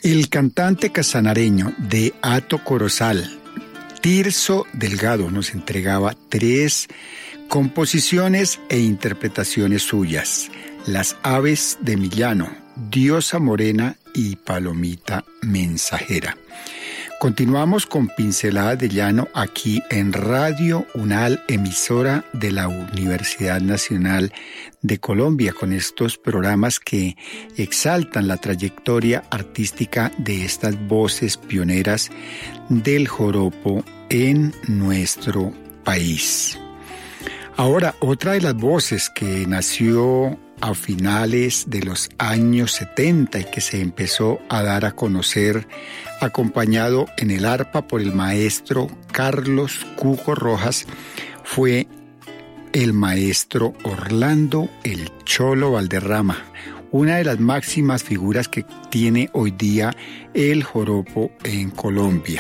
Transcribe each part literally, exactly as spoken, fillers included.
El cantante casanareño de Hato Corozal, Tirso Delgado, nos entregaba tres composiciones e interpretaciones suyas: Las aves de Millano, Diosa Morena y Palomita Mensajera. Continuamos con Pinceladas de Llano aquí en Radio UNAL, emisora de la Universidad Nacional de Colombia, con estos programas que exaltan la trayectoria artística de estas voces pioneras del joropo en nuestro país. Ahora, otra de las voces que nació a finales de los años setenta y que se empezó a dar a conocer acompañado en el arpa por el maestro Carlos Cuco Rojas fue el maestro Orlando El Cholo Valderrama, una de las máximas figuras que tiene hoy día el joropo en Colombia.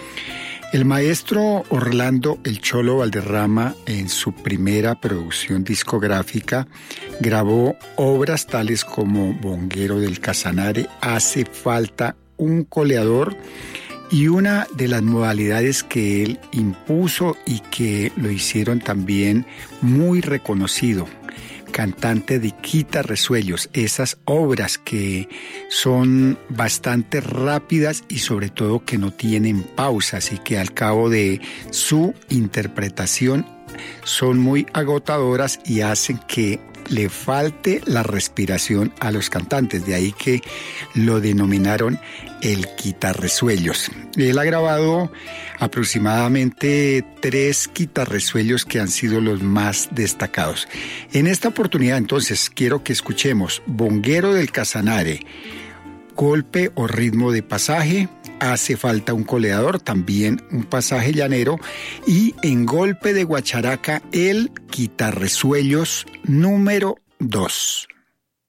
El maestro Orlando El Cholo Valderrama, en su primera producción discográfica, grabó obras tales como Bonguero del Casanare, Hace falta un coleador, y una de las modalidades que él impuso y que lo hicieron también muy reconocido, cantante de quitarresuellos, esas obras que son bastante rápidas y sobre todo que no tienen pausas y que al cabo de su interpretación son muy agotadoras y hacen que le falte la respiración a los cantantes, de ahí que lo denominaron el quitarresuellos. Él ha grabado aproximadamente tres quitarresuellos que han sido los más destacados. En esta oportunidad, entonces, quiero que escuchemos Bonguero del Casanare, Golpe o ritmo de pasaje, Hace falta un coleador, también un pasaje llanero, y en Golpe de Guacharaca, el quitarresuellos número dos.